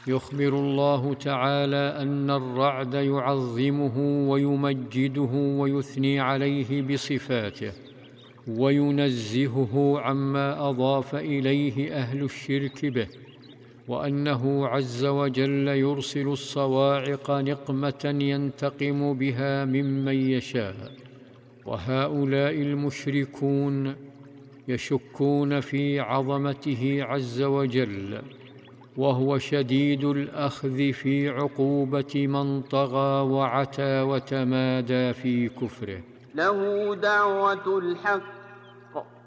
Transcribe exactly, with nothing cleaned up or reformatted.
يخبر الله تعالى أن الرعد يعظمه ويمجده ويثني عليه بصفاته، وينزهه عما أضاف إليه أهل الشرك به، وأنه عز وجل يرسل الصواعق نقمة ينتقم بها ممن يشاء. وهؤلاء المشركون يشكون في عظمته عز وجل، وهو شديد الأخذ في عقوبة من طغى وعتى وتمادى في كفره. له دعوة الحق